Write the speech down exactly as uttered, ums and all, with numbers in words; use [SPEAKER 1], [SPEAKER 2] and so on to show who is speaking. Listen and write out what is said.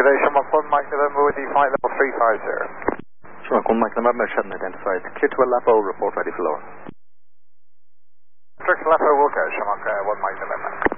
[SPEAKER 1] Good day, Shamrock one, Mike November with the flight level three five zero.
[SPEAKER 2] Shamrock one, Mike November, seven identified. Clear to Aleppo, report ready for lower.
[SPEAKER 1] Strict Aleppo will go, Shamrock uh, one, Mike November.